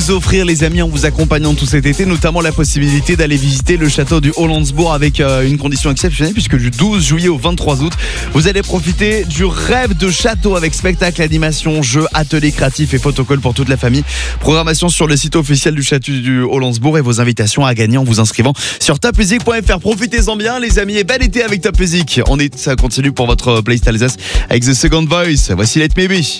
vous offrir, les amis, en vous accompagnant tout cet été, notamment la possibilité d'aller visiter le château du Hollandsbourg avec une condition exceptionnelle, puisque du 12 juillet au 23 août, vous allez profiter du rêve de château avec spectacle, animation, jeux, ateliers créatifs et photocall pour toute la famille. Programmation sur le site officiel du château du Hollandsbourg et vos invitations à gagner en vous inscrivant sur topmusic.fr. Profitez-en bien, les amis, et bel été avec Top Music. Ça continue pour votre playlist Alsace avec The Second Voice. Voici Let Me Be.